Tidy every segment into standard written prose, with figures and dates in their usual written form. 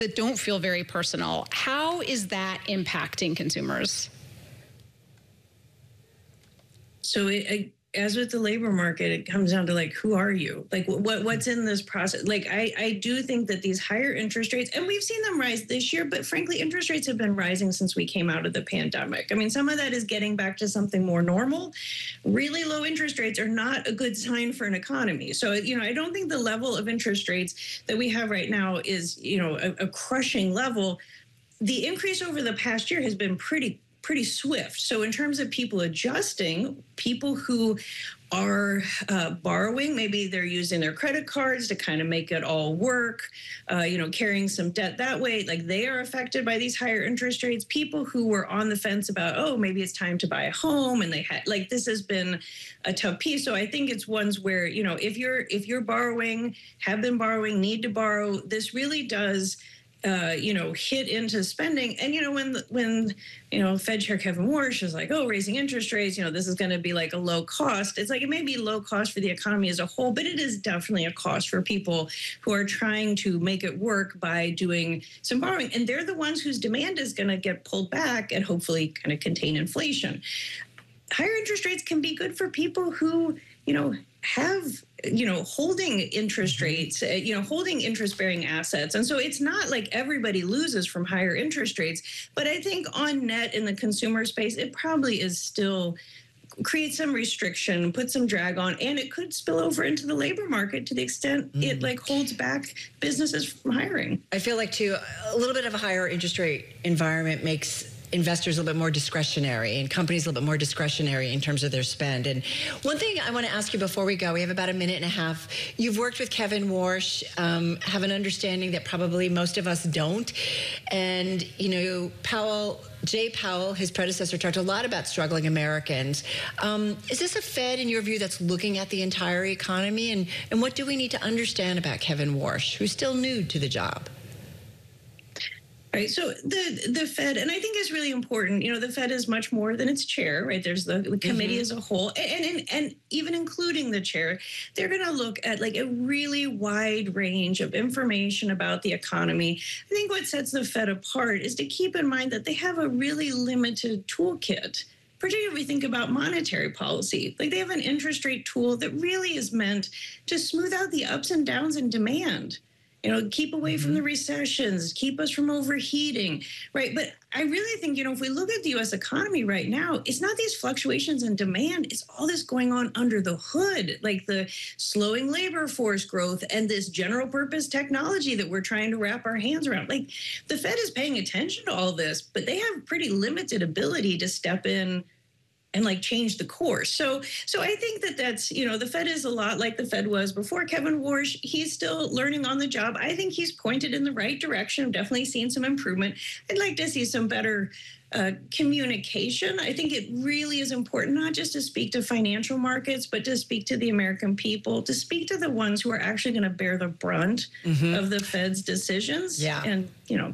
that don't feel very personal. How is that impacting consumers? So as with the labor market, it comes down to like, who are you? Like what's in this process? Like, I do think that these higher interest rates, and we've seen them rise this year, but frankly, interest rates have been rising since we came out of the pandemic. I mean, some of that is getting back to something more normal. Really low interest rates are not a good sign for an economy. So, I don't think the level of interest rates that we have right now is, a crushing level. The increase over the past year has been pretty swift. So in terms of people adjusting, people who are borrowing, maybe they're using their credit cards to kind of make it all work, carrying some debt that way, like they are affected by these higher interest rates. People who were on the fence about, oh, maybe it's time to buy a home, and they had, like, this has been a tough piece. So I think it's ones where, if you're borrowing, have been borrowing, need to borrow, this really does hit into spending. And, when Fed Chair Kevin Warsh is like, oh, raising interest rates, this is going to be like a low cost. It's like, it may be low cost for the economy as a whole, but it is definitely a cost for people who are trying to make it work by doing some borrowing. And they're the ones whose demand is going to get pulled back and hopefully kind of contain inflation. Higher interest rates can be good for people who, have, holding interest rates, holding interest-bearing assets. And so it's not like everybody loses from higher interest rates. But I think on net in the consumer space, it probably is still create some restriction, put some drag on, and it could spill over into the labor market to the extent it holds back businesses from hiring. I feel like too, a little bit of a higher interest rate environment makes investors a little bit more discretionary and companies a little bit more discretionary in terms of their spend. And one thing I want to ask you before we go, we have about a minute and a half. You've worked with Kevin Warsh, have an understanding that probably most of us don't. And, Jay Powell, his predecessor, talked a lot about struggling Americans. Is this a Fed, in your view, that's looking at the entire economy? And what do we need to understand about Kevin Warsh, who's still new to the job? Right. So the Fed, and I think it's really important, the Fed is much more than its chair, right? There's the committee as a whole, and even including the chair, they're going to look at like a really wide range of information about the economy. I think what sets the Fed apart is to keep in mind that they have a really limited toolkit. Particularly if we think about monetary policy. Like, they have an interest rate tool that really is meant to smooth out the ups and downs in demand. Keep away from the recessions, keep us from overheating, right? But I really think, if we look at the U.S. economy right now, it's not these fluctuations in demand. It's all this going on under the hood, like the slowing labor force growth and this general purpose technology that we're trying to wrap our hands around. Like, the Fed is paying attention to all this, but they have pretty limited ability to step in and change the course. So I think that's, the Fed is a lot like the Fed was before Kevin Warsh. He's still learning on the job. I think he's pointed in the right direction. I've definitely seen some improvement. I'd like to see some better communication. I think it really is important not just to speak to financial markets, but to speak to the American people, to speak to the ones who are actually going to bear the brunt of the Fed's decisions. Yeah. And,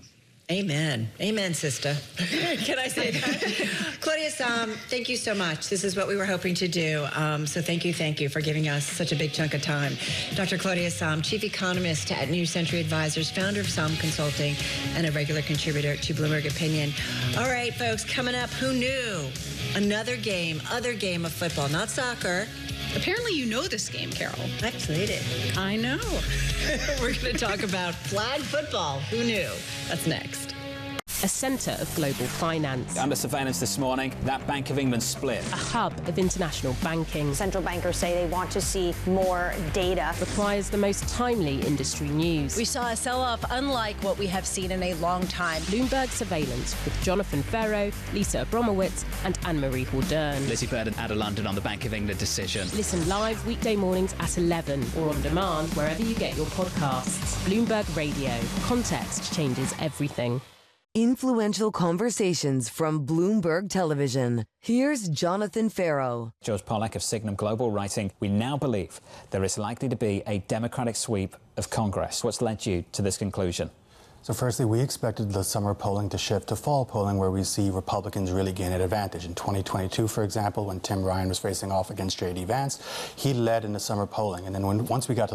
Amen. Amen, sister. Can I say that? Claudia Sahm, thank you so much. This is what we were hoping to do. So thank you for giving us such a big chunk of time. Dr. Claudia Sahm, Chief Economist at New Century Advisors, founder of Sahm Consulting, and a regular contributor to Bloomberg Opinion. All right, folks, coming up, who knew? Other game of football, not soccer. Apparently you know this game, Carol. I played it. I know. We're going to talk about flag football. Who knew? That's next. A centre of global finance. Under surveillance this morning, that Bank of England split. A hub of international banking. Central bankers say they want to see more data. Requires the most timely industry news. We saw a sell-off unlike what we have seen in a long time. Bloomberg Surveillance with Jonathan Ferro, Lisa Abromowitz and Anne-Marie Hordern. Lizzie Burden out of London on the Bank of England decision. Listen live weekday mornings at 11 or on demand wherever you get your podcasts. Bloomberg Radio. Context changes everything. Influential conversations from Bloomberg Television. Here's Jonathan Ferro. George Pollack of Signum Global writing, we now believe there is likely to be a Democratic sweep of Congress. What's led you to this conclusion? So firstly, we expected the summer polling to shift to fall polling, where we see Republicans really gain an advantage. In 2022, for example, when Tim Ryan was facing off against J.D. Vance, he led in the summer polling. And then once we got to